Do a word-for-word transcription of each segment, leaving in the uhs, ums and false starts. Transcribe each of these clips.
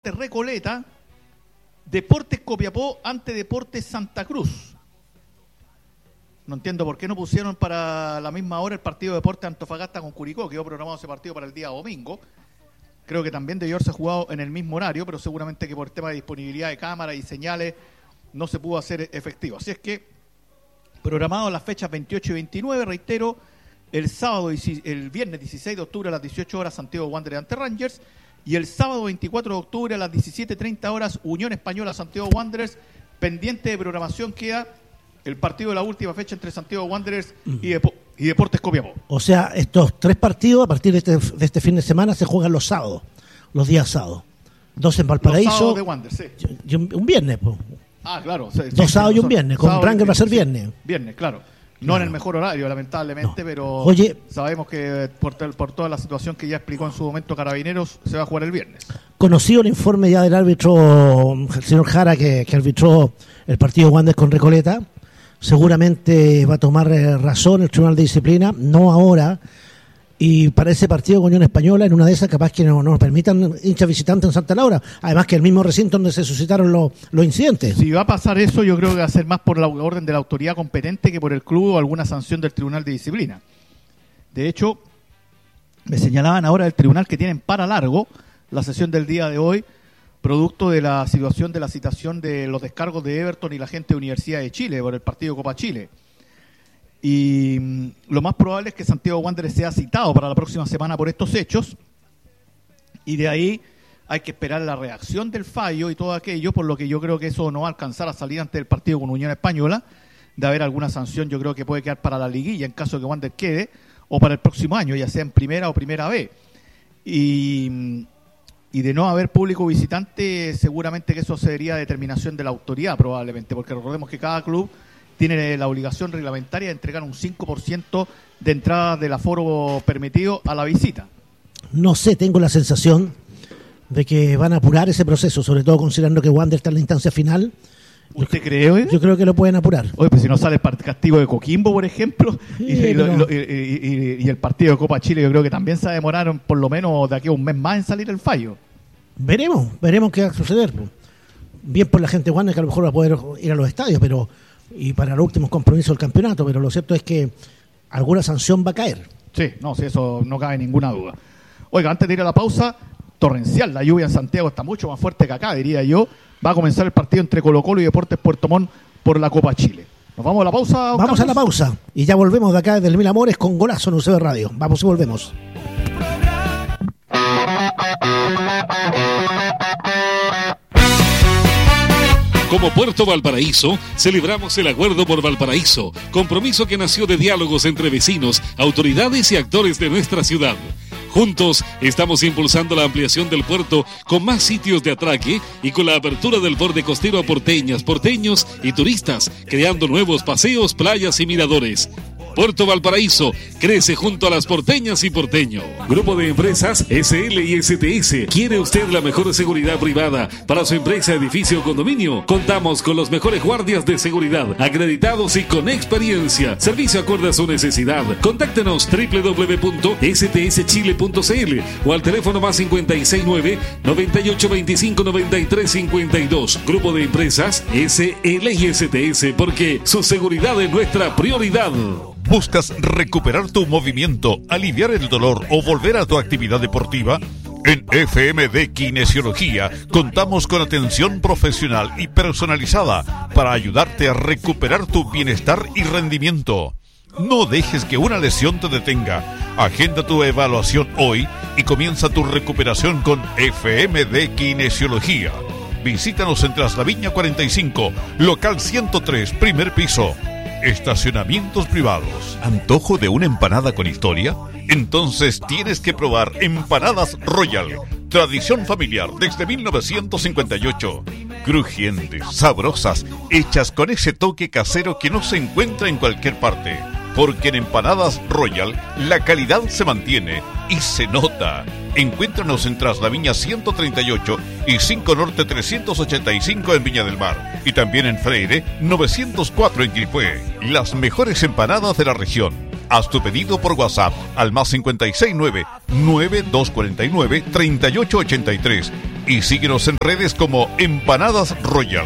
Recoleta, Deportes Copiapó ante Deportes Santa Cruz. No entiendo por qué no pusieron para la misma hora el partido de Deportes Antofagasta con Curicó. Quedó programado ese partido para el día domingo. Creo que también debió haberse jugado en el mismo horario, pero seguramente que por el tema de disponibilidad de cámaras y señales no se pudo hacer efectivo. Así es que, programado las fechas veintiocho y veintinueve, reitero, el sábado, el viernes dieciséis de octubre a las dieciocho horas Santiago Wanderers ante Rangers, y el sábado veinticuatro de octubre a las diecisiete treinta horas Unión Española Santiago Wanderers. Pendiente de programación queda el partido de la última fecha entre Santiago Wanderers y, Depo- y Deportes Copiapó. O sea, estos tres partidos a partir de este, de este fin de semana se juegan los sábados, los días sábados. Dos en Valparaíso. Los sábados de Wanderers, sí. Y un, un viernes, pues. Ah, claro. Sí, Dos sí, sábados sí, y un viernes. Con sábado, Rangers va a ser sí, viernes. Viernes, claro. No claro. En el mejor horario, lamentablemente, no. Pero Oye, sabemos que por, por toda la situación que ya explicó en su momento Carabineros, se va a jugar el viernes. Conocido el informe ya del árbitro, el señor Jara, que, que arbitró el partido Wanderers con Recoleta, seguramente va a tomar razón el Tribunal de Disciplina, no ahora, y para ese partido con Unión Española, en una de esas capaz que no nos permitan hinchas visitantes en Santa Laura, además que el mismo recinto donde se suscitaron los, los incidentes. Si va a pasar eso, yo creo que va a ser más por la orden de la autoridad competente que por el club o alguna sanción del Tribunal de Disciplina. De hecho, me señalaban ahora del tribunal que tienen para largo la sesión del día de hoy, producto de la situación de la citación de los descargos de Everton y la gente de Universidad de Chile por el partido Copa Chile. Y mmm, lo más probable es que Santiago Wanderers sea citado para la próxima semana por estos hechos, y de ahí hay que esperar la reacción del fallo y todo aquello, por lo que yo creo que eso no va a alcanzar a salir antes del partido con Unión Española. De haber alguna sanción, yo creo que puede quedar para la liguilla en caso de que Wanderers quede, o para el próximo año, ya sea en primera o primera B. Y, y de no haber público visitante, seguramente que eso sería determinación de la autoridad probablemente, porque recordemos que cada club tiene la obligación reglamentaria de entregar un cinco por ciento de entrada del aforo permitido a la visita. No sé, tengo la sensación de que van a apurar ese proceso, sobre todo considerando que Wanderers está en la instancia final. ¿Usted yo, cree? Oye? Yo creo que lo pueden apurar. Oye, pues si no sale el castigo de Coquimbo, por ejemplo, sí, y, y, pero... lo, y, y, y, y el partido de Copa Chile, yo creo que también se demoraron por lo menos de aquí a un mes más en salir el fallo. Veremos, veremos qué va a suceder. Bien por la gente de Wanderers, que a lo mejor va a poder ir a los estadios, pero y para los últimos compromisos del campeonato, pero lo cierto es que alguna sanción va a caer. Sí, no, sí, eso no cabe ninguna duda. Oiga, antes de ir a la pausa, torrencial, la lluvia en Santiago está mucho más fuerte que acá, diría yo. Va a comenzar el partido entre Colo-Colo y Deportes Puerto Montt por la Copa Chile. ¿Nos vamos a la pausa? Vamos Carlos? a la pausa y ya volvemos de acá desde el Mil Amores con Golazo en U C B Radio. Vamos y volvemos. Como Puerto Valparaíso, celebramos el Acuerdo por Valparaíso, compromiso que nació de diálogos entre vecinos, autoridades y actores de nuestra ciudad. Juntos estamos impulsando la ampliación del puerto con más sitios de atraque y con la apertura del borde costero a porteñas, porteños y turistas, creando nuevos paseos, playas y miradores. Puerto Valparaíso crece junto a las porteñas y porteños. Grupo de Empresas S L y S T S. ¿Quiere usted la mejor seguridad privada para su empresa, edificio o condominio? Contamos con los mejores guardias de seguridad, acreditados y con experiencia. Servicio acorde a su necesidad. Contáctenos doble u doble u doble u punto s t s chile punto c l o al teléfono más cincuenta y seis nueve, noventa y ocho veinticinco, noventa y tres cincuenta y dos. Grupo de Empresas S L y S T S, porque su seguridad es nuestra prioridad. ¿Buscas recuperar tu movimiento, aliviar el dolor o volver a tu actividad deportiva? En F M D Kinesiología contamos con atención profesional y personalizada para ayudarte a recuperar tu bienestar y rendimiento. No dejes que una lesión te detenga. Agenda tu evaluación hoy y comienza tu recuperación con F M D Kinesiología. Visítanos en Traslaviña cuarenta y cinco, local ciento tres, primer piso. Estacionamientos privados. ¿Antojo de una empanada con historia? Entonces tienes que probar Empanadas Royal. Tradición familiar desde mil novecientos cincuenta y ocho. Crujientes, sabrosas, hechas con ese toque casero que no se encuentra en cualquier parte. Porque en Empanadas Royal la calidad se mantiene y se nota. Encuéntranos en Traslaviña ciento treinta y ocho y cinco Norte trescientos ochenta y cinco en Viña del Mar. Y también en Freire novecientos cuatro en Quilpué. Las mejores empanadas de la región. Haz tu pedido por WhatsApp al más cincuenta y seis nueve, nueve dos cuatro nueve, treinta y ocho ochenta y tres y síguenos en redes como Empanadas Royal.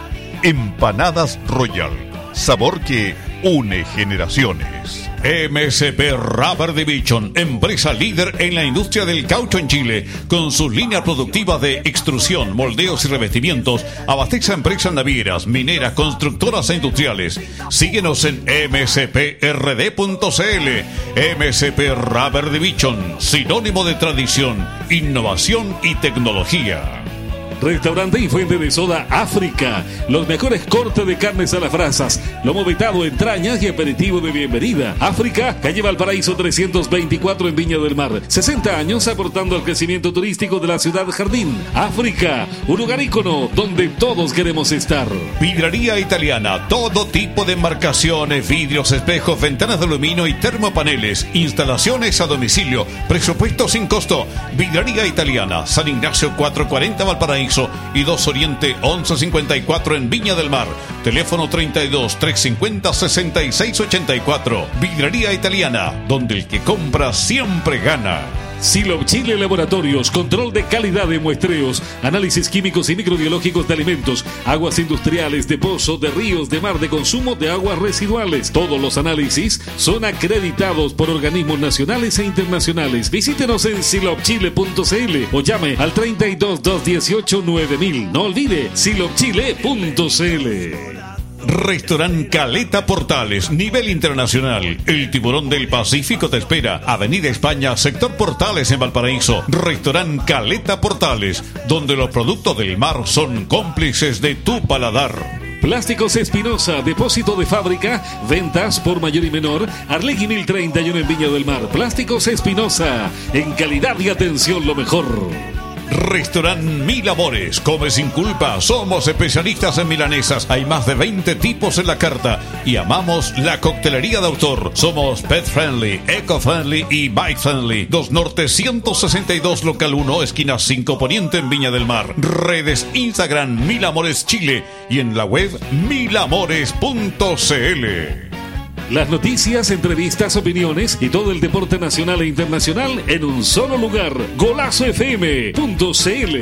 Empanadas Royal, sabor que une generaciones. M S P Rubber Division, empresa líder en la industria del caucho en Chile, con sus líneas productivas de extrusión, moldeos y revestimientos, abastece a empresas navieras, mineras, constructoras e industriales. Síguenos en m s p r d punto c l. M S P Rubber Division, sinónimo de tradición, innovación y tecnología. Restaurante y fuente de soda África. Los mejores cortes de carnes a las brasas, lomo vetado, entrañas y aperitivo de bienvenida. África, calle Valparaíso trescientos veinticuatro en Viña del Mar. sesenta años aportando al crecimiento turístico de la ciudad jardín. África, un lugar ícono donde todos queremos estar. Vidraría Italiana, todo tipo de embarcaciones, vidrios, espejos, ventanas de aluminio y termopaneles. Instalaciones a domicilio, presupuesto sin costo. Vidraría Italiana, San Ignacio cuatrocientos cuarenta Valparaíso y dos Oriente once cincuenta y cuatro en Viña del Mar. Teléfono treinta y dos, trescientos cincuenta, sesenta y seis ochenta y cuatro. Vidrería Italiana, donde el que compra siempre gana. Silop Chile Laboratorios, control de calidad de muestreos, análisis químicos y microbiológicos de alimentos, aguas industriales, de pozo, de ríos, de mar, de consumo de aguas residuales. Todos los análisis son acreditados por organismos nacionales e internacionales. Visítenos en silop chile punto c l o llame al treinta y dos, doscientos dieciocho, nueve mil. No olvide silop chile punto c l. Restaurant Caleta Portales, nivel internacional. El tiburón del Pacífico te espera. Avenida España, sector Portales en Valparaíso. Restaurant Caleta Portales, donde los productos del mar son cómplices de tu paladar. Plásticos Espinosa, depósito de fábrica, ventas por mayor y menor, Arlegui mil treinta y uno en Viña del Mar. Plásticos Espinosa, en calidad y atención lo mejor. Restaurant Mil Amores, come sin culpa, somos especialistas en milanesas, hay más de veinte tipos en la carta y amamos la coctelería de autor. Somos pet friendly, eco friendly y bike friendly. dos Norte ciento sesenta y dos local uno, esquina cinco Poniente en Viña del Mar. Redes Instagram Mil Amores Chile y en la web mil amores punto c l. Las noticias, entrevistas, opiniones y todo el deporte nacional e internacional en un solo lugar. golazo f m punto c l.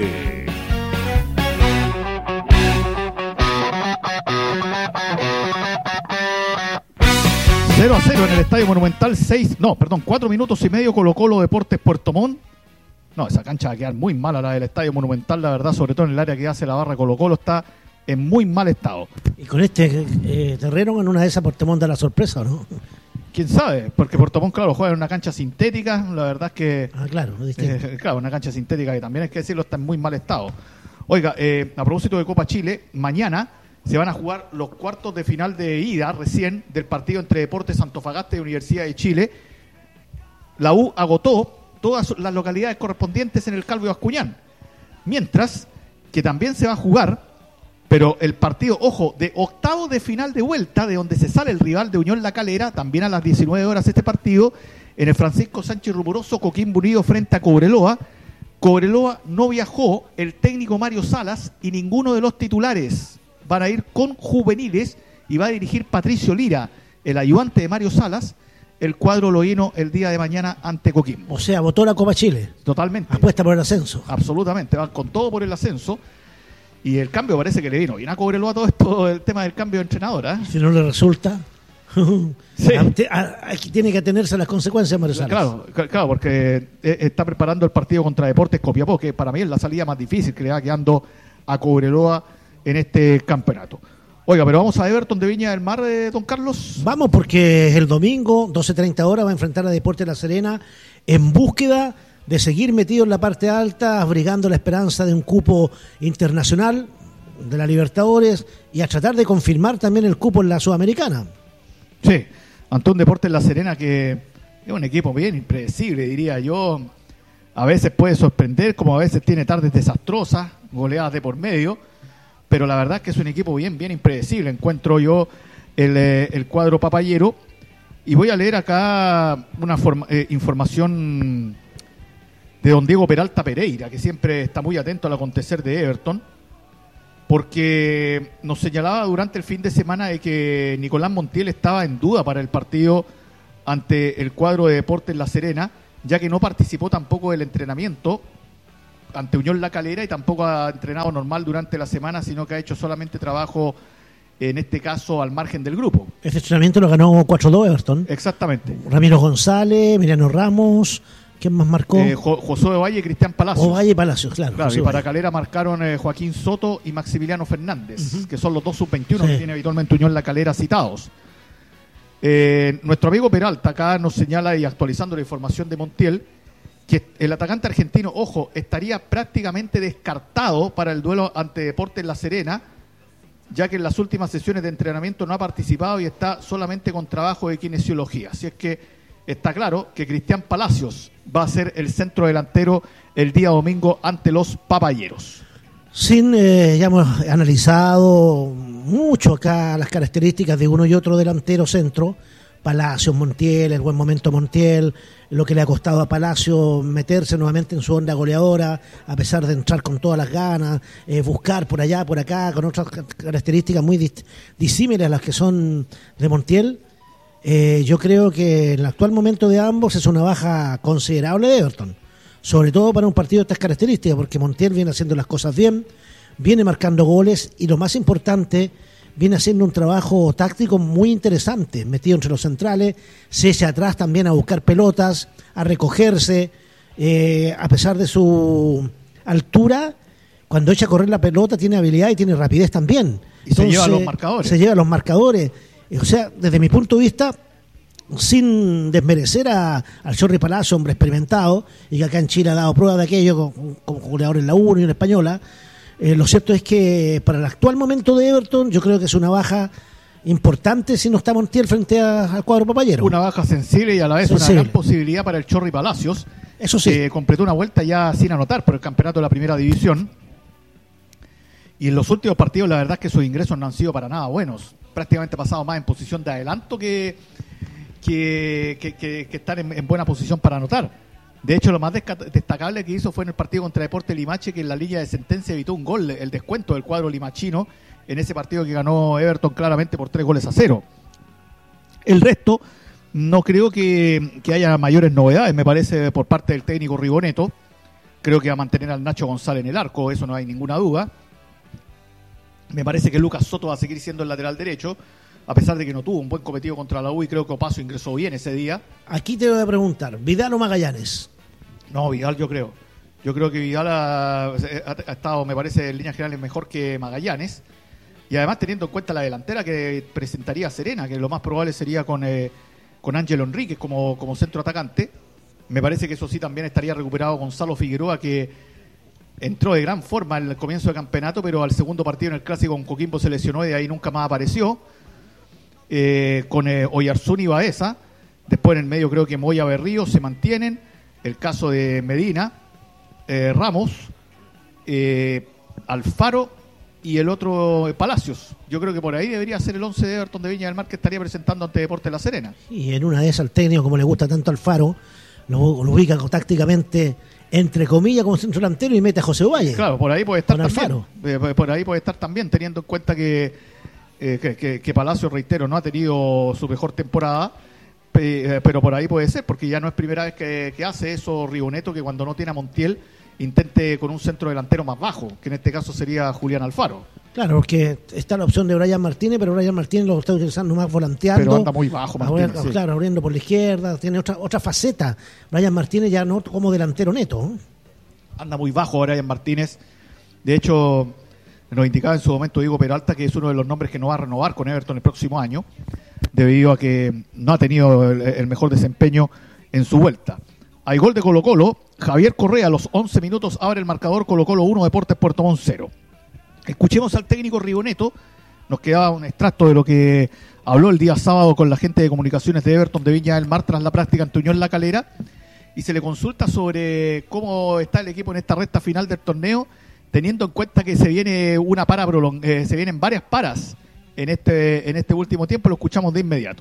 cero a cero en el Estadio Monumental, seis, no, perdón, cuatro minutos y medio Colo Colo Deportes Puerto Montt. No, esa cancha va a quedar muy mala, la del Estadio Monumental, la verdad, sobre todo en el área que hace la barra Colo Colo, está en muy mal estado. Y con este eh, terreno, en una de esas, Puerto Montt da la sorpresa, ¿no? ¿Quién sabe? Porque Puerto Montt, claro, juega en una cancha sintética, la verdad es que... Ah, claro, eh, claro, una cancha sintética que también hay que decirlo, está en muy mal estado. Oiga, eh, a propósito de Copa Chile, mañana se van a jugar los cuartos de final de ida, recién, del partido entre Deportes Antofagasta y Universidad de Chile. La U agotó todas las localidades correspondientes en el Calvo Bascuñán, mientras que también se va a jugar, pero el partido, ojo, de octavo de final de vuelta, de donde se sale el rival de Unión La Calera, también a las diecinueve horas este partido, en el Francisco Sánchez Rumoroso, Coquimbo Unido frente a Cobreloa. Cobreloa no viajó el técnico Mario Salas y ninguno de los titulares. Van a ir con juveniles y va a dirigir Patricio Lira, el ayudante de Mario Salas, el cuadro loíno el día de mañana ante Coquimbo. O sea, votó la Copa Chile. Totalmente. Apuesta por el ascenso. Absolutamente, van con todo por el ascenso. Y el cambio parece que le vino bien a Cobreloa todo esto, el tema del cambio de entrenador, ¿eh? Si no le resulta, sí. Aquí tiene que atenerse a las consecuencias, Mario Salas. Claro, claro, porque está preparando el partido contra Deportes Copiapó, que para mí es la salida más difícil que le va quedando a Cobreloa en este campeonato. Oiga, pero vamos a Everton de Viña del Mar, eh, don Carlos. Vamos, porque el domingo, doce treinta horas, va a enfrentar a Deportes La Serena en búsqueda de seguir metido en la parte alta, abrigando la esperanza de un cupo internacional de la Libertadores y a tratar de confirmar también el cupo en la Sudamericana. Sí, ante un Deportes La Serena que es un equipo bien impredecible, diría yo. A veces puede sorprender, como a veces tiene tardes desastrosas, goleadas de por medio, pero la verdad es que es un equipo bien, bien impredecible. Encuentro yo el, eh, el cuadro papayero y voy a leer acá una forma, eh, información de don Diego Peralta Pereira, que siempre está muy atento al acontecer de Everton, porque nos señalaba durante el fin de semana de que Nicolás Montiel estaba en duda para el partido ante el cuadro de Deportes La Serena, ya que no participó tampoco del entrenamiento ante Unión La Calera y tampoco ha entrenado normal durante la semana, sino que ha hecho solamente trabajo, en este caso, al margen del grupo. Este entrenamiento lo ganó cuatro dos Everton. Exactamente. Ramiro González, Miriano Ramos, ¿quién más marcó? Eh, jo- Josué Valle y Cristian Palacios. Ovalle y Palacios, claro. Claro, José y para Valle. Calera marcaron eh, Joaquín Soto y Maximiliano Fernández, Uh-huh. que son los dos sub veintiuno Sí. que tiene habitualmente Unión La Calera citados. Eh, nuestro amigo Peralta acá nos señala, y actualizando la información de Montiel, que el atacante argentino, ojo, estaría prácticamente descartado para el duelo ante Deportes La Serena, ya que en las últimas sesiones de entrenamiento no ha participado y está solamente con trabajo de kinesiología. Así es que está claro que Cristian Palacios va a ser el centro delantero el día domingo ante los Papayeros. Sin, eh, ya hemos analizado mucho acá las características de uno y otro delantero centro. Palacios, Montiel, el buen momento Montiel, lo que le ha costado a Palacios meterse nuevamente en su onda goleadora, a pesar de entrar con todas las ganas, eh, buscar por allá, por acá, con otras características muy dist- disímiles a las que son de Montiel. Eh, yo creo que en el actual momento de ambos es una baja considerable de Everton, sobre todo para un partido de estas características, porque Montiel viene haciendo las cosas bien, viene marcando goles y lo más importante, viene haciendo un trabajo táctico muy interesante, metido entre los centrales, se echa atrás también a buscar pelotas, a recogerse, eh, a pesar de su altura, cuando echa a correr la pelota tiene habilidad y tiene rapidez también. Y se lleva a los marcadores. Se lleva a los marcadores. O sea, desde mi punto de vista, sin desmerecer a, al Chorri Palacio, hombre experimentado, y que acá en Chile ha dado prueba de aquello con, con jugadores en la U y en la Española, eh, lo cierto es que para el actual momento de Everton, yo creo que es una baja importante si no está Montiel frente a- al cuadro papayero. Una baja sensible y a la vez Sensible. una gran posibilidad para el Chorri Palacios. Eso sí. Eh, completó una vuelta ya sin anotar por el campeonato de la primera división. Y en los últimos partidos la verdad es que sus ingresos no han sido para nada buenos. Prácticamente ha pasado más en posición de adelanto que, que, que, que- que estar en, en buena posición para anotar. De hecho, lo más desca- destacable que hizo fue en el partido contra Deportes Limache, que en la línea de sentencia evitó un gol, el descuento del cuadro limachino, en ese partido que ganó Everton claramente por tres goles a cero. El resto, no creo que, que haya mayores novedades, me parece, por parte del técnico Rigoneto. Creo que va a mantener al Nacho González en el arco, eso no hay ninguna duda. Me parece que Lucas Soto va a seguir siendo el lateral derecho, a pesar de que no tuvo un buen cometido contra la U y creo que Opaso ingresó bien ese día. Aquí te voy a preguntar, ¿Vidal o Magallanes? No, Vidal yo creo. Yo creo que Vidal ha, ha- ha estado, me parece, en líneas generales mejor que Magallanes. Y además teniendo en cuenta la delantera que presentaría Serena, que lo más probable sería con, eh, con Ángelo Enríquez como, como centro atacante. Me parece que eso sí también estaría recuperado Gonzalo Figueroa, que entró de gran forma en el comienzo del campeonato, pero al segundo partido en el Clásico con Coquimbo se lesionó y de ahí nunca más apareció. Eh, con eh, Oyarzún y Baeza. Después en el medio creo que Moya Berrío se mantienen. El caso de Medina, eh, Ramos, eh, Alfaro y el otro eh, Palacios. Yo creo que por ahí debería ser el once de Everton de Viña del Mar que estaría presentando ante Deportes La Serena. Y en una de esas, el técnico, como le gusta tanto al Faro, lo, lo ubica tácticamente, entre comillas, como centro delantero y mete a José Valle. Claro, por ahí puede estar Con también. Eh, por ahí puede estar también, teniendo en cuenta que, eh, que, que, que Palacio, reitero, no ha tenido su mejor temporada. Eh, pero por ahí puede ser, porque ya no es primera vez que, que hace eso Rigoneto, que cuando no tiene a Montiel intente con un centro delantero más bajo, que en este caso sería Julián Alfaro. Claro, porque está la opción de Brian Martínez, pero Brian Martínez lo está utilizando más volanteando. Pero anda muy bajo Martínez, Ahora, sí. Claro, abriendo por la izquierda, tiene otra otra faceta. Brian Martínez ya no como delantero neto. ¿eh? Anda muy bajo Brian Martínez. De hecho, nos indicaba en su momento Diego Peralta que es uno de los nombres que no va a renovar con Everton el próximo año, debido a que no ha tenido el, el mejor desempeño en su vuelta. Hay gol de Colo Colo. Javier Correa a los once minutos abre el marcador. Colo Colo uno, Deportes Puerto Montt cero. Escuchemos al técnico Rigoneto. Nos quedaba un extracto de lo que habló el día sábado con la gente de comunicaciones de Everton de Viña del Mar tras la práctica ante Unión La Calera, y se le consulta sobre cómo está el equipo en esta recta final del torneo, teniendo en cuenta que se viene una para prolong- eh, se vienen varias paras en este en este último tiempo. Lo escuchamos de inmediato.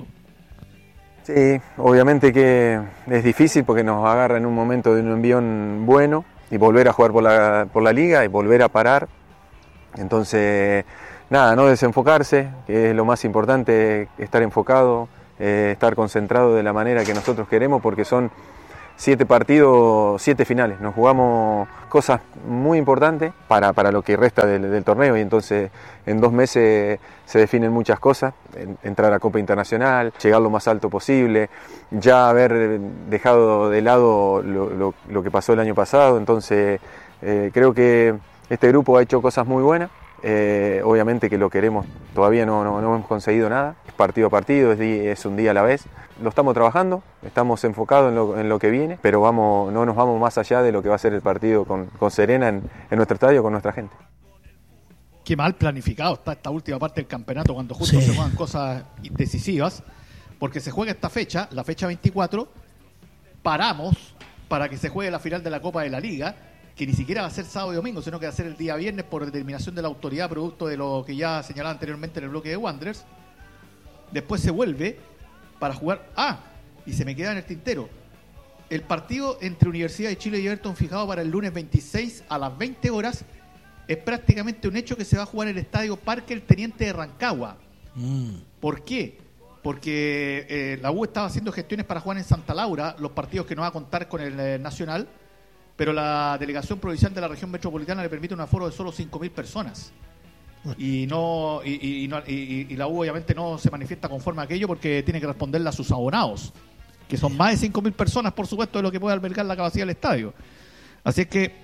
Sí, obviamente que es difícil porque nos agarra en un momento de un envión bueno y volver a jugar por la, por la liga y volver a parar. Entonces, nada, no desenfocarse, que es lo más importante, estar enfocado, eh, estar concentrado de la manera que nosotros queremos, porque son siete partidos, siete finales. Nos jugamos cosas muy importantes para, para lo que resta del, del torneo y entonces en dos meses se definen muchas cosas. Entrar a Copa Internacional, llegar lo más alto posible, ya haber dejado de lado lo, lo, lo que pasó el año pasado. Entonces eh, creo que este grupo ha hecho cosas muy buenas. Eh, obviamente que lo queremos, todavía no, no, no hemos conseguido nada, es partido a partido, es, di, es un día a la vez. Lo estamos trabajando, estamos enfocados en lo, en lo que viene, pero vamos, no nos vamos más allá de lo que va a ser el partido con, con Serena en, en nuestro estadio, con nuestra gente. Qué mal planificado está esta última parte del campeonato cuando justo sí. se juegan cosas decisivas, porque se juega esta fecha, la fecha veinticuatro, paramos para que se juegue la final de la Copa de la Liga, que ni siquiera va a ser sábado y domingo, sino que va a ser el día viernes por determinación de la autoridad, producto de lo que ya señalaba anteriormente en el bloque de Wanderers. Después se vuelve para jugar... Ah, y se me queda en el tintero. El partido entre Universidad de Chile y Everton fijado para el lunes veintiséis a las veinte horas es prácticamente un hecho que se va a jugar en el Estadio Parque El Teniente de Rancagua. Mm. ¿Por qué? Porque eh, la U estaba haciendo gestiones para jugar en Santa Laura los partidos que no va a contar con el eh, Nacional, pero la delegación provincial de la región metropolitana le permite un aforo de solo cinco mil personas. Y no y, y, no, y, y la U obviamente no se manifiesta conforme a aquello porque tiene que responderle a sus abonados, que son más de cinco mil personas, por supuesto, de lo que puede albergar la capacidad del estadio. Así es que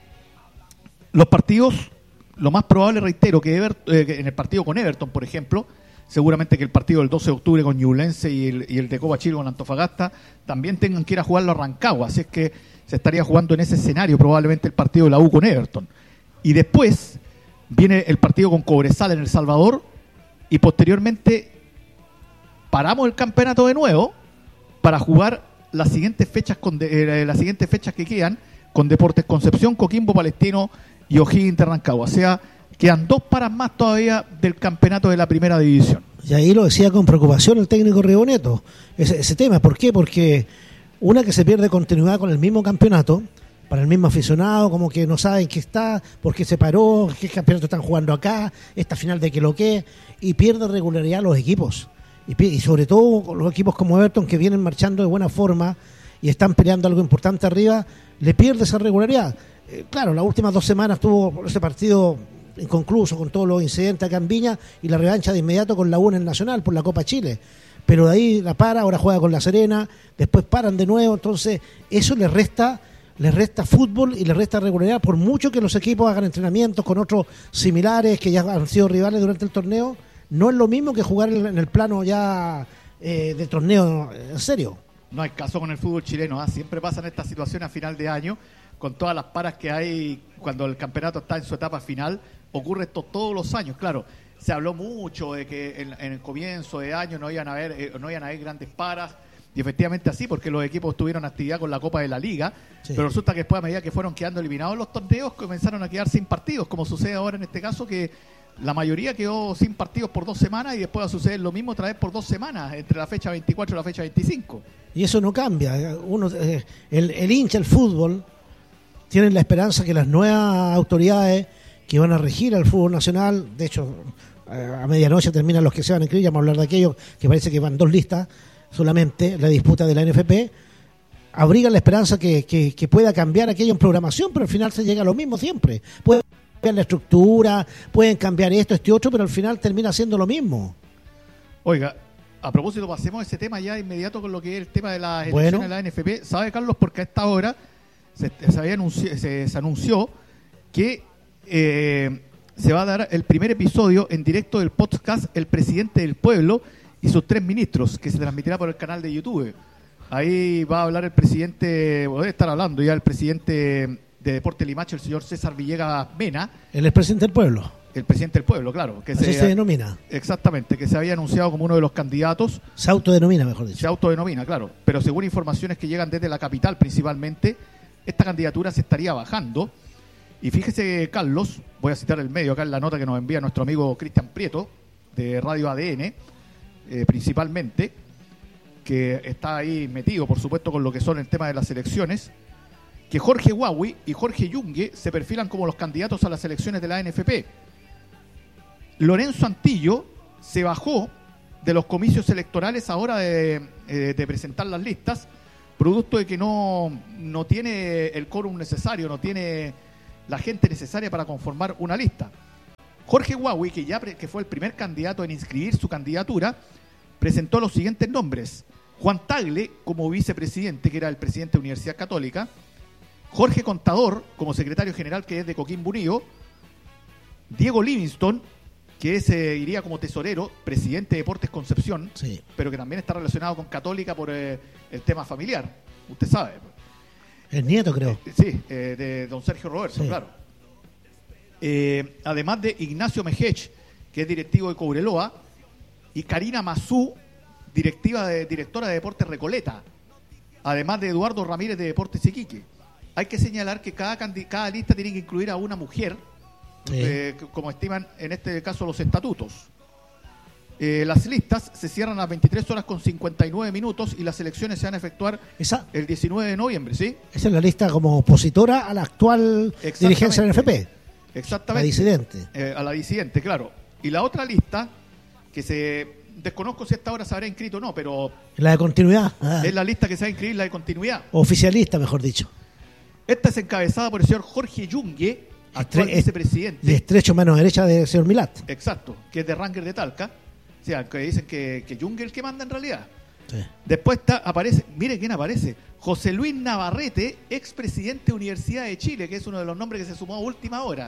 los partidos, lo más probable, reitero, que, Ever, eh, que en el partido con Everton, por ejemplo, seguramente que el partido del doce de octubre con Ñublense y el, y el de Copa Chile con Antofagasta también tengan que ir a jugarlo a Rancagua. Así es que se estaría jugando en ese escenario probablemente el partido de la U con Everton. Y después viene el partido con Cobresal en El Salvador y posteriormente paramos el campeonato de nuevo para jugar las siguientes fechas con de, eh, las siguientes fechas que quedan con Deportes Concepción, Coquimbo, Palestino y O'Higgins de Rancagua. O sea, quedan dos paras más todavía del campeonato de la primera división. Y ahí lo decía con preocupación el técnico Riboneto, ese, ese tema. ¿Por qué? Porque una que se pierde continuidad con el mismo campeonato, para el mismo aficionado, como que no saben qué está, por qué se paró, qué campeonato están jugando acá, esta final de qué lo que, y pierde regularidad los equipos. Y, y sobre todo los equipos como Everton, que vienen marchando de buena forma y están peleando algo importante arriba, le pierde esa regularidad. Eh, claro, las últimas dos semanas tuvo ese partido inconcluso con todos los incidentes acá en Viña y la revancha de inmediato con la U en el Nacional por la Copa Chile. Pero de ahí la para, ahora juega con La Serena, después paran de nuevo, entonces eso les resta, les resta fútbol y les resta regularidad, por mucho que los equipos hagan entrenamientos con otros similares que ya han sido rivales durante el torneo, no es lo mismo que jugar en el plano ya eh, del torneo en serio. No hay caso con el fútbol chileno, ¿eh? Siempre pasan estas situaciones a final de año, con todas las paras que hay cuando el campeonato está en su etapa final, ocurre esto todos los años, claro. Se habló mucho de que en, en el comienzo de año no iban a haber eh, no iban a haber grandes paras, y efectivamente así, porque los equipos tuvieron actividad con la Copa de la Liga, sí. Pero resulta que después, a medida que fueron quedando eliminados los torneos, comenzaron a quedar sin partidos, como sucede ahora en este caso, que la mayoría quedó sin partidos por dos semanas y después va a suceder lo mismo otra vez por dos semanas, entre la fecha veinticuatro y la fecha veinticinco. Y eso no cambia. Uno, eh, el, el hincha, el fútbol, tienen la esperanza que las nuevas autoridades que van a regir al fútbol nacional, de hecho, a medianoche terminan los que se van a inscribir, ya vamos a hablar de aquello, que parece que van dos listas solamente, la disputa de la N F P, abrigan la esperanza que, que, que pueda cambiar aquello en programación, pero al final se llega a lo mismo siempre. Pueden cambiar la estructura, pueden cambiar esto, este otro, pero al final termina siendo lo mismo. Oiga, a propósito, pasemos ese tema ya de inmediato con lo que es el tema de las elecciones bueno. de la N F P. ¿Sabe, Carlos? Porque a esta hora se, se, había anunci- se, se anunció que eh, se va a dar el primer episodio en directo del podcast El Presidente del Pueblo y sus tres ministros, que se transmitirá por el canal de YouTube. Ahí va a hablar el presidente, o debe estar hablando ya el presidente de Deportes Limache, el señor César Villegas Mena. ¿El es presidente del pueblo? El presidente del pueblo, claro. Que Así se, se denomina. Exactamente, que se había anunciado como uno de los candidatos. Se autodenomina, mejor dicho. Se autodenomina, claro. Pero según informaciones que llegan desde la capital principalmente, esta candidatura se estaría bajando. Y fíjese, Carlos, voy a citar el medio acá en la nota que nos envía nuestro amigo Cristian Prieto, de Radio A D N, eh, principalmente, que está ahí metido, por supuesto, con lo que son el tema de las elecciones, que Jorge Huawei y Jorge Yungue se perfilan como los candidatos a las elecciones de la N F P. Lorenzo Antillo se bajó de los comicios electorales a hora de, eh, de presentar las listas, producto de que no, no tiene el quórum necesario, no tiene la gente necesaria para conformar una lista. Jorge Huawei, que ya pre, que fue el primer candidato en inscribir su candidatura, presentó los siguientes nombres: Juan Tagle como vicepresidente, que era el presidente de Universidad Católica; Jorge Contador como secretario general, que es de Coquimbo Unido; Diego Livingston, que es, eh, iría como tesorero, presidente de Deportes Concepción, Sí. pero que también está relacionado con Católica por eh, el tema familiar, usted sabe. El nieto, creo. Eh, sí, eh, de don Sergio Roberto, Sí. claro. Eh, además de Ignacio Mejech, que es directivo de Cobreloa, y Karina Mazú, directiva de, directora de Deportes Recoleta, además de Eduardo Ramírez de Deportes Iquique. Hay que señalar que cada, candi- cada lista tiene que incluir a una mujer, Sí. eh, como estiman en este caso los estatutos. Eh, las listas se cierran a las veintitrés horas con cincuenta y nueve minutos y las elecciones se van a efectuar Esa, el diecinueve de noviembre, ¿sí? esa es la lista como opositora a la actual dirigencia del N F P. La Exactamente. disidente. Eh, a la disidente, claro. Y la otra lista, que se desconozco si hasta ahora se habrá inscrito o no, pero La de continuidad. Ah, es la lista que se va a inscribir, la de continuidad. oficialista, mejor dicho. Esta es encabezada por el señor Jorge Yungue, actual Estre- vicepresidente. Y estrecho mano derecha del señor Milat. Exacto, que es de Ranger de Talca. O sea, que dicen que, que Yungue es el que manda en realidad. Sí. Después está, aparece, mire quién aparece, José Luis Navarrete, expresidente de Universidad de Chile, que es uno de los nombres que se sumó a última hora.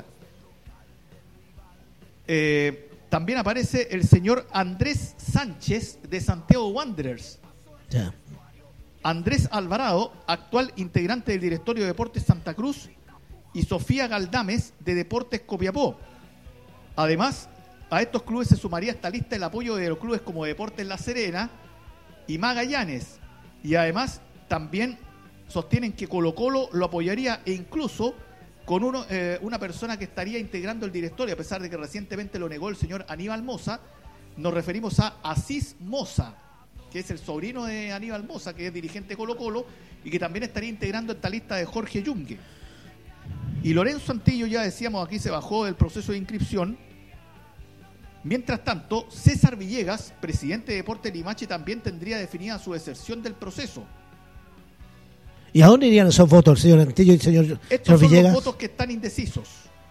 Eh, también aparece el señor Andrés Sánchez de Santiago Wanderers. Ya. Andrés Alvarado, actual integrante del directorio de Deportes Santa Cruz, y Sofía Galdames de Deportes Copiapó. Además, a estos clubes se sumaría esta lista el apoyo de los clubes como Deportes La Serena y Magallanes. Y además también sostienen que Colo Colo lo apoyaría, e incluso con uno, eh, una persona que estaría integrando el directorio, a pesar de que recientemente lo negó el señor Aníbal Moza. Nos referimos a Asís Moza, que es el sobrino de Aníbal Moza, que es dirigente de Colo Colo y que también estaría integrando esta lista de Jorge Yungue. Y Lorenzo Antillo, ya decíamos, aquí se bajó del proceso de inscripción. Mientras tanto, César Villegas, presidente de Deportes Limache, también tendría definida su deserción del proceso. ¿Y a dónde irían esos votos, el señor Antillo y el señor, Estos señor son Villegas? los votos que están indecisos.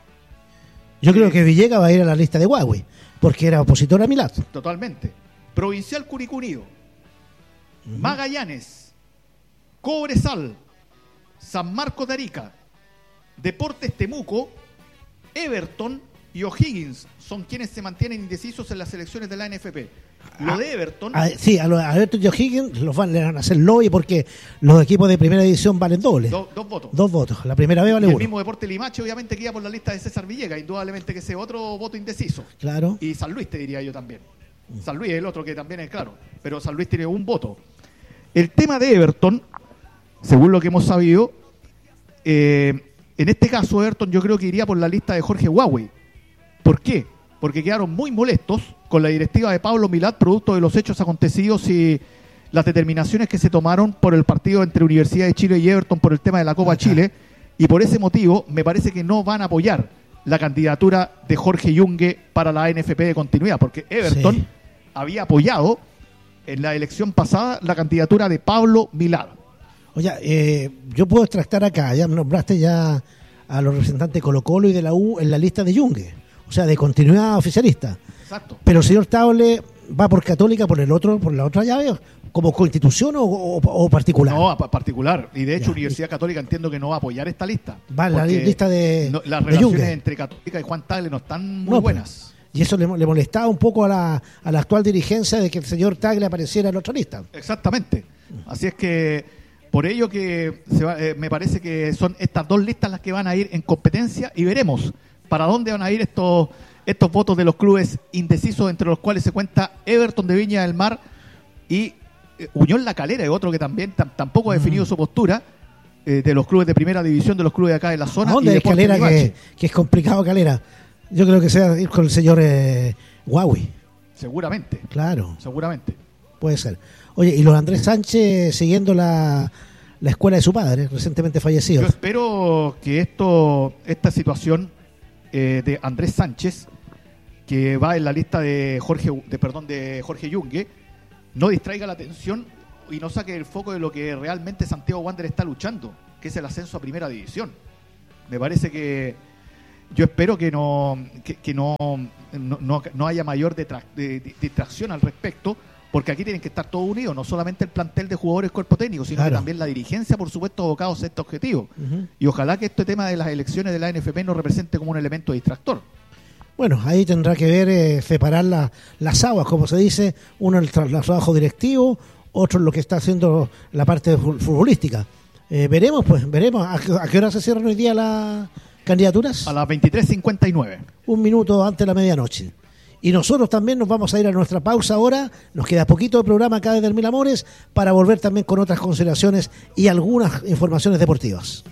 Yo creo que Villegas va a ir a la lista de Huawei, porque era opositor a Milat. Totalmente. Provincial Curicunio, uh-huh. Magallanes, Cobresal, San Marcos de Arica, Deportes Temuco, Everton y O'Higgins son quienes se mantienen indecisos en las elecciones de la N F P. Lo de Everton... A, sí, a, los, a Everton y O'Higgins los van, le van a hacer lobby porque los equipos de primera división valen doble. Do, dos votos. Dos votos. La primera vez vale y el uno. mismo Deportes Limache, obviamente, que iba por la lista de César Villegas. Indudablemente que ese otro voto indeciso. Claro. Y San Luis, te diría yo también. San Luis es el otro que también es claro. Pero San Luis tiene un voto. El tema de Everton, según lo que hemos sabido, eh, en este caso Everton yo creo que iría por la lista de Jorge Huawei. ¿Por qué? Porque quedaron muy molestos con la directiva de Pablo Milat, producto de los hechos acontecidos y las determinaciones que se tomaron por el partido entre Universidad de Chile y Everton por el tema de la Copa Chile, y por ese motivo me parece que no van a apoyar la candidatura de Jorge Yungue para la N F P de continuidad, porque Everton sí. había apoyado en la elección pasada la candidatura de Pablo Milat. Oye, eh, yo puedo extractar acá, ya nombraste ya a los representantes de Colo Colo y de la U en la lista de Yungue, o sea, de continuidad oficialista. Exacto. Pero el señor Table va por Católica, por el otro, por la otra llave, como constitución o, o, o particular. No, a particular. Y de hecho, ya. Universidad Católica entiendo que no va a apoyar esta lista. Va en la lista de no, las de relaciones Yungue. entre Católica y Juan Tagle no están muy no, buenas. Y eso le, le molestaba un poco a la, a la actual dirigencia de que el señor Tagle apareciera en otra lista. Exactamente. Así es que por ello que se va, eh, me parece que son estas dos listas las que van a ir en competencia y veremos para dónde van a ir estos estos votos de los clubes indecisos, entre los cuales se cuenta Everton de Viña del Mar y eh, Unión La Calera, y otro que también tam, tampoco ha definido mm. su postura, eh, de los clubes de primera división, de los clubes de acá de la zona. ¿A dónde y es Calera, que, que es complicado Calera? Yo creo que sea ir con el señor eh, Huawei. Seguramente. Claro. Seguramente. Puede ser. Oye, y los Andrés Sánchez siguiendo la, la escuela de su padre, recientemente fallecido. Yo espero que esto esta situación eh, de Andrés Sánchez, que va en la lista de Jorge de perdón de Jorge Yungue, no distraiga la atención y no saque el foco de lo que realmente Santiago Wanderers está luchando, que es el ascenso a Primera División. Me parece que yo espero que no que, que no, no, no, no haya mayor detra, de, de, distracción al respecto, porque aquí tienen que estar todos unidos, no solamente el plantel de jugadores cuerpo técnico, sino claro. que también la dirigencia, por supuesto, abocados a este objetivo. Uh-huh. Y ojalá que este tema de las elecciones de la N F P no represente como un elemento distractor. Bueno, ahí tendrá que ver eh, separar la, las aguas, como se dice, uno el, tra- el trabajo directivo, otro lo que está haciendo la parte futbolística. Eh, veremos, pues, veremos. ¿A, a qué hora se cierran hoy día las candidaturas? A las veintitrés cincuenta y nueve. Un minuto antes de la medianoche. Y nosotros también nos vamos a ir a nuestra pausa ahora. Nos queda poquito de programa acá desde el Mil Amores para volver también con otras consideraciones y algunas informaciones deportivas.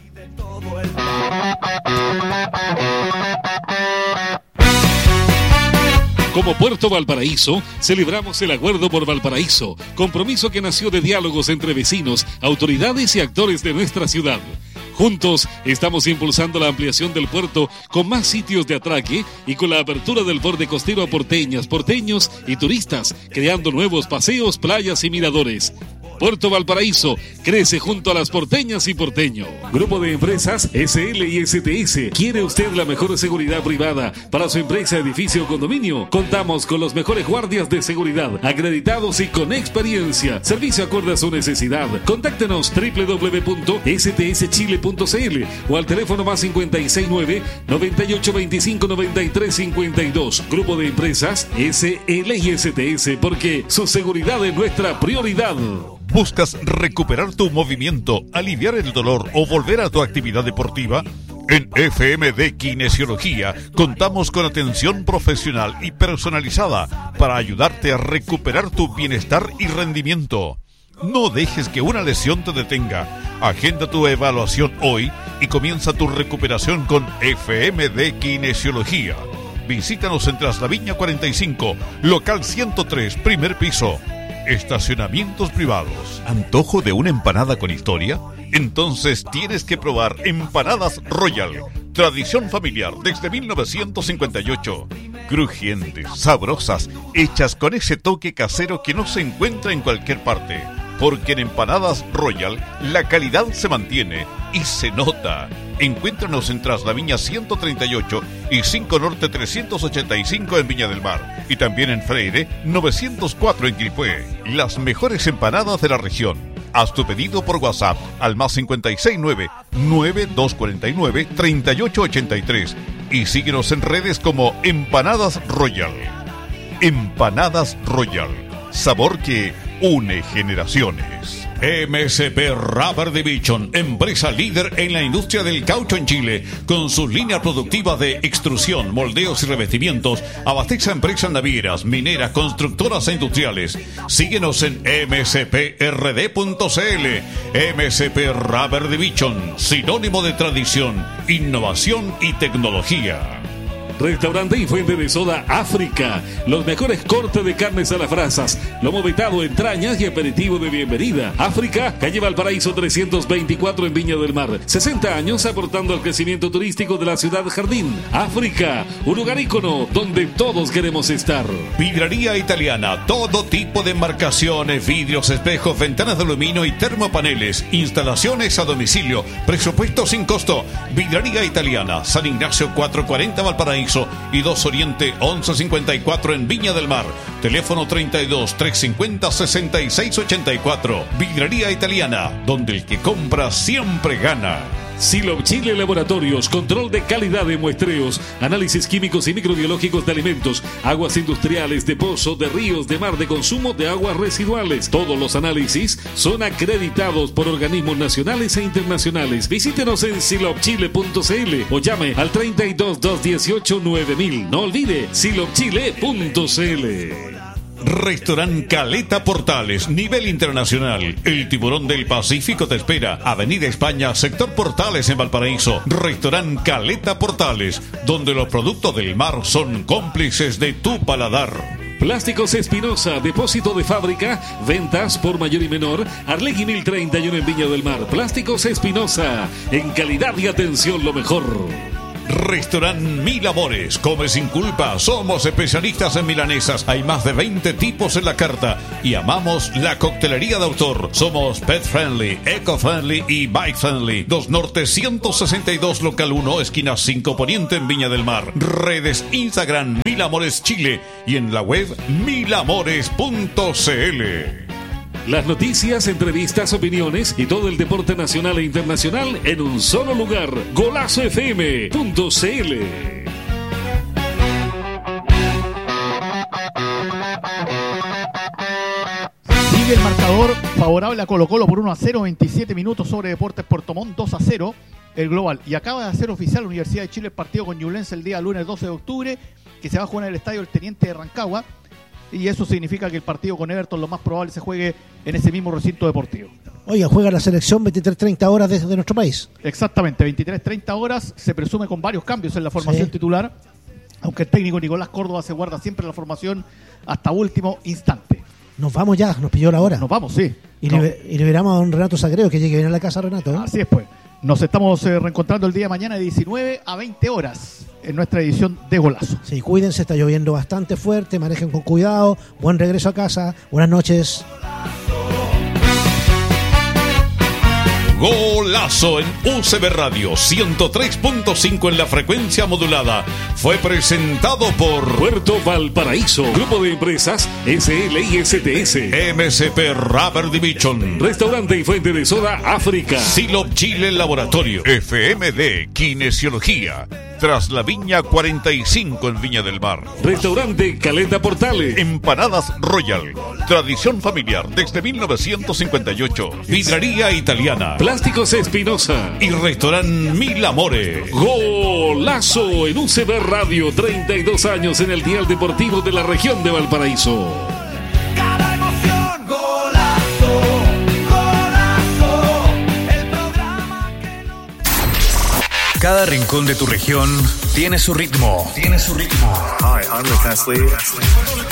Como Puerto Valparaíso, celebramos el Acuerdo por Valparaíso, compromiso que nació de diálogos entre vecinos, autoridades y actores de nuestra ciudad. Juntos estamos impulsando la ampliación del puerto con más sitios de atraque y con la apertura del borde costero a porteñas, porteños y turistas, creando nuevos paseos, playas y miradores. Puerto Valparaíso crece junto a las porteñas y porteños. Grupo de Empresas S L y S T S. ¿Quiere usted la mejor seguridad privada para su empresa, edificio o condominio? Contamos con los mejores guardias de seguridad, acreditados y con experiencia. Servicio acorde a su necesidad. Contáctenos doble u doble u doble u punto s t s chile punto c l o al teléfono más cincuenta y seis nueve, noventa y ocho veinticinco, noventa y tres cincuenta y dos. Grupo de Empresas S L y S T S, porque su seguridad es nuestra prioridad. ¿Buscas recuperar tu movimiento, aliviar el dolor o volver a tu actividad deportiva? En F M D Kinesiología contamos con atención profesional y personalizada para ayudarte a recuperar tu bienestar y rendimiento. No dejes que una lesión te detenga. Agenda tu evaluación hoy y comienza tu recuperación con F M D Kinesiología. Visítanos en Traslaviña cuarenta y cinco, local ciento tres, primer piso. Estacionamientos privados. ¿Antojo de una empanada con historia? Entonces tienes que probar Empanadas Royal. Tradición familiar desde mil novecientos cincuenta y ocho. Crujientes, sabrosas, hechas con ese toque casero que no se encuentra en cualquier parte. Porque en Empanadas Royal la calidad se mantiene y se nota. Encuéntranos en Traslaviña ciento treinta y ocho y cinco Norte trescientos ochenta y cinco en Viña del Mar. Y también en Freire novecientos cuatro en Quilpué. Las mejores empanadas de la región. Haz tu pedido por WhatsApp al más cincuenta y seis nueve, nueve dos cuatro nueve, treinta y ocho ochenta y tres. Y síguenos en redes como Empanadas Royal. Empanadas Royal. Sabor que une generaciones. M S P Rubber Division, empresa líder en la industria del caucho en Chile, con sus líneas productivas de extrusión, moldeos y revestimientos, abastece a empresas navieras, mineras, constructoras e industriales. Síguenos en m s p r d punto c l. M S P Rubber Division, sinónimo de tradición, innovación y tecnología. Restaurante y fuente de soda África. Los mejores cortes de carnes a las brasas, lomo vetado, entrañas y aperitivo de bienvenida. África, calle Valparaíso trescientos veinticuatro en Viña del Mar. sesenta años aportando al crecimiento turístico de la ciudad jardín. África, un lugar ícono donde todos queremos estar. Vidraría Italiana, todo tipo de embarcaciones, vidrios, espejos, ventanas de aluminio y termopaneles. Instalaciones a domicilio. Presupuesto sin costo. Vidraría Italiana, San Ignacio cuatrocientos cuarenta Valparaíso y dos Oriente once cincuenta y cuatro en Viña del Mar. Teléfono treinta y dos, trescientos cincuenta, sesenta y seis ochenta y cuatro. Vidraría Italiana, donde el que compra siempre gana. Silop Chile Laboratorios, control de calidad de muestreos, análisis químicos y microbiológicos de alimentos, aguas industriales, de pozo, de ríos, de mar, de consumo de aguas residuales. Todos los análisis son acreditados por organismos nacionales e internacionales. Visítenos en silop chile punto c l o llame al treinta y dos, doscientos dieciocho, nueve mil. No olvide silop chile punto c l. Restaurant Caleta Portales, nivel internacional. El tiburón del Pacífico te espera. Avenida España, sector Portales en Valparaíso. Restaurant Caleta Portales, donde los productos del mar son cómplices de tu paladar. Plásticos Espinosa, depósito de fábrica, ventas por mayor y menor. Arlegui mil treinta y uno en Viña del Mar. Plásticos Espinosa, en calidad y atención lo mejor. Restaurant Mil Amores, come sin culpa, somos especialistas en milanesas, hay más de veinte tipos en la carta y amamos la coctelería de autor. Somos pet friendly, eco friendly y bike friendly. dos Norte ciento sesenta y dos, local uno, esquina cinco Poniente en Viña del Mar. Redes Instagram Mil Amores Chile y en la web mil amores punto c l. Las noticias, entrevistas, opiniones y todo el deporte nacional e internacional en un solo lugar. Golazo F M punto c l. Sigue el marcador favorable a Colo Colo por uno a cero, veintisiete minutos sobre Deportes Puerto Montt, dos a cero el global. Y acaba de hacer oficial la Universidad de Chile el partido con Ñublense el día lunes doce de octubre, que se va a jugar en el estadio El Teniente de Rancagua. Y eso significa que el partido con Everton lo más probable se juegue en ese mismo recinto deportivo. Oiga, juega la selección veintitrés treinta horas desde de nuestro país. Exactamente, veintitrés treinta horas, se presume con varios cambios en la formación sí. titular, aunque el técnico Nicolás Córdoba se guarda siempre la formación hasta último instante. Nos vamos ya, nos pilló la hora. Nos vamos, sí. Y, no. liber, y liberamos a un Renato Sagreo que llegue bien a la casa, Renato. ¿eh? Así es, pues. Nos estamos eh, reencontrando el día de mañana de diecinueve a veinte horas en nuestra edición de Golazo. Sí, cuídense, está lloviendo bastante fuerte, manejen con cuidado, buen regreso a casa, buenas noches. Golazo en U C B Radio ciento tres punto cinco en la frecuencia modulada. Fue presentado por Puerto Valparaíso, Grupo de Empresas S L I S T S, M C P Rubber Division, Restaurante y Fuente de Soda África, Silop Chile Laboratorio, F M D Kinesiología, Tras la Viña cuarenta y cinco en Viña del Mar, Restaurante Caleta Portales, Empanadas Royal, tradición familiar desde mil novecientos cincuenta y ocho, Vidrería Italiana, Plásticos Espinosa y Restaurant Mil Amores. Golazo en U C B Radio, treinta y dos años en el dial deportivo de la región de Valparaíso. Cada emoción, golazo, golazo, el programa que no... Cada rincón de tu región tiene su ritmo. Tiene su ritmo. Hi, I'm Rick Astley.